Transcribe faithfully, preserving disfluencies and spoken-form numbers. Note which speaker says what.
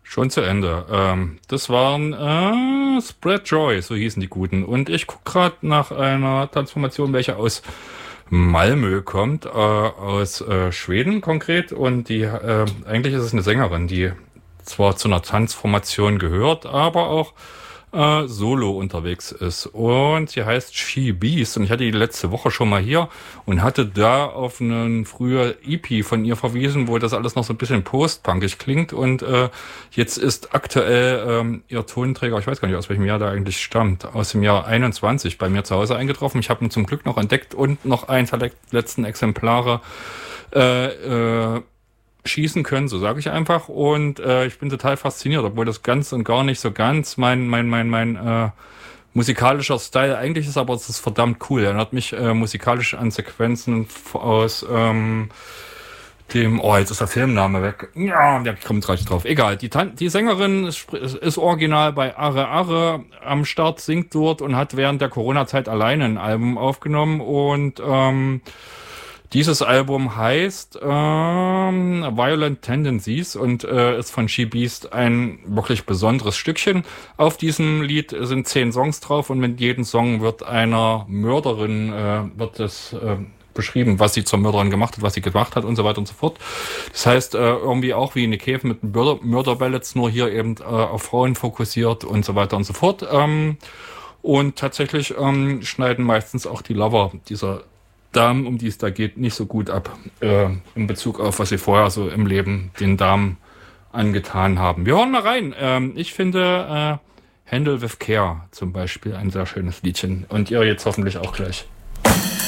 Speaker 1: Schon zu Ende. Ähm, das waren äh, Spread Joy, so hießen die Guten. Und ich gucke gerade nach einer Transformation, welche aus Malmö kommt, äh, aus äh, Schweden konkret. Und die äh, eigentlich ist es eine Sängerin, die zwar zu einer Transformation gehört, aber auch äh, solo unterwegs ist. Und sie heißt She Beast. Und ich hatte die letzte Woche schon mal hier und hatte da auf einen früher E P von ihr verwiesen, wo das alles noch so ein bisschen postpunkig klingt. Und äh, jetzt ist aktuell ähm, ihr Tonträger, ich weiß gar nicht, aus welchem Jahr der eigentlich stammt, aus dem Jahr einundzwanzig bei mir zu Hause eingetroffen. Ich habe ihn zum Glück noch entdeckt und noch eins der letzten Exemplare äh, äh, schießen können, so sage ich einfach. Und äh, ich bin total fasziniert, obwohl das ganz und gar nicht so ganz mein mein mein mein äh, musikalischer Style eigentlich ist, aber es ist verdammt cool. Er erinnert mich äh, musikalisch an Sequenzen aus ähm, dem, oh, jetzt ist der Filmname weg. Ja, der kommt gerade drauf. Egal, die, Tan- die Sängerin ist, ist original bei Arre Arre am Start, singt dort und hat während der Corona-Zeit alleine ein Album aufgenommen und ähm, dieses Album heißt ähm, Violent Tendencies und äh, ist von She Beast ein wirklich besonderes Stückchen. Auf diesem Lied sind zehn Songs drauf und mit jedem Song wird einer Mörderin äh, wird es äh, beschrieben, was sie zur Mörderin gemacht hat, was sie gemacht hat und so weiter und so fort. Das heißt, äh, irgendwie auch wie eine Käfe mit Mörder- Mörderballets, nur hier eben äh, auf Frauen fokussiert und so weiter und so fort. Ähm, und tatsächlich ähm, schneiden meistens auch die Lover dieser Damen, um die es da geht, nicht so gut ab äh, in Bezug auf, was sie vorher so im Leben den Damen angetan haben. Wir hören mal rein. Ähm, ich finde äh, Handle with Care zum Beispiel ein sehr schönes Liedchen und ihr jetzt hoffentlich auch gleich.